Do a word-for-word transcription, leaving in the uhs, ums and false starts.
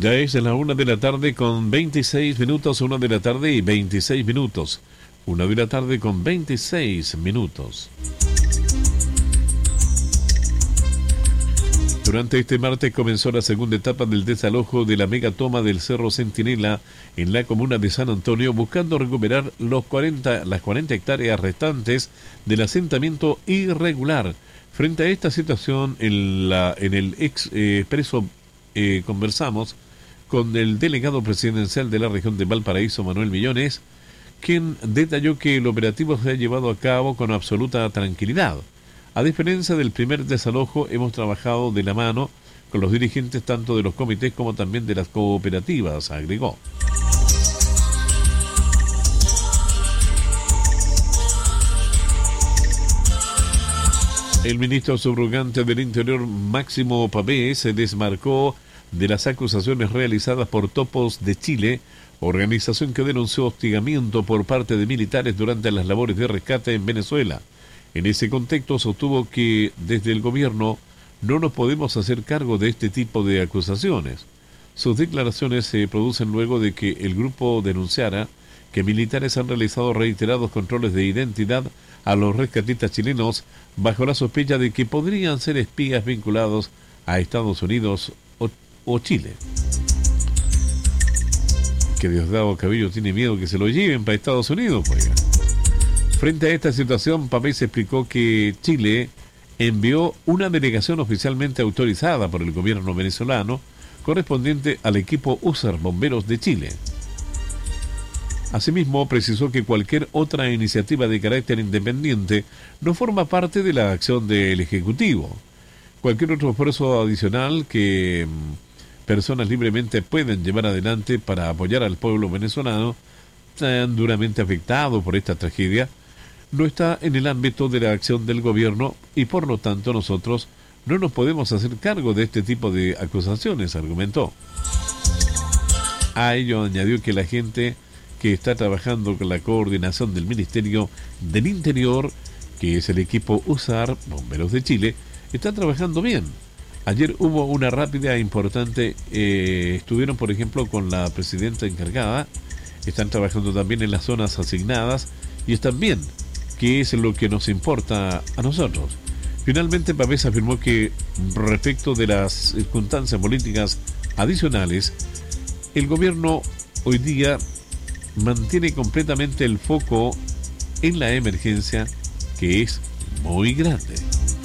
Ya es la una de la tarde con veintiséis minutos, una de la tarde y veintiséis minutos. Una de la tarde con veintiséis minutos. Durante este martes comenzó la segunda etapa del desalojo de la megatoma del Cerro Centinela en la comuna de San Antonio, buscando recuperar los cuarenta, las cuarenta hectáreas restantes del asentamiento irregular. Frente a esta situación, en, la, en el ex eh, expreso eh, conversamos con el delegado presidencial de la región de Valparaíso, Manuel Millones, quien detalló que el operativo se ha llevado a cabo con absoluta tranquilidad. A diferencia del primer desalojo, hemos trabajado de la mano con los dirigentes tanto de los comités como también de las cooperativas, agregó. El ministro subrogante del Interior, Máximo Pavés, se desmarcó de las acusaciones realizadas por Topos de Chile, organización que denunció hostigamiento por parte de militares durante las labores de rescate en Venezuela. En ese contexto sostuvo que desde el gobierno no nos podemos hacer cargo de este tipo de acusaciones. Sus declaraciones se producen luego de que el grupo denunciara que militares han realizado reiterados controles de identidad a los rescatistas chilenos bajo la sospecha de que podrían ser espías vinculados a Estados Unidos o, o Chile. Que Diosdado Cabello tiene miedo que se lo lleven para Estados Unidos, pues. Frente a esta situación, Pavés explicó que Chile envió una delegación oficialmente autorizada por el gobierno venezolano correspondiente al equipo U S A R Bomberos de Chile. Asimismo, precisó que cualquier otra iniciativa de carácter independiente no forma parte de la acción del Ejecutivo. Cualquier otro esfuerzo adicional que mmm, personas libremente pueden llevar adelante para apoyar al pueblo venezolano tan duramente afectado por esta tragedia no está en el ámbito de la acción del gobierno y por lo tanto nosotros no nos podemos hacer cargo de este tipo de acusaciones, argumentó. A ello añadió que la gente que está trabajando con la coordinación del Ministerio del Interior, que es el equipo U S A R Bomberos de Chile, está trabajando bien. Ayer hubo una rápida e importante, eh, estuvieron por ejemplo con la presidenta encargada, están trabajando también en las zonas asignadas y están bien, que es lo que nos importa a nosotros. Finalmente, Pavés afirmó que respecto de las circunstancias políticas adicionales, el gobierno hoy día mantiene completamente el foco en la emergencia, que es muy grande.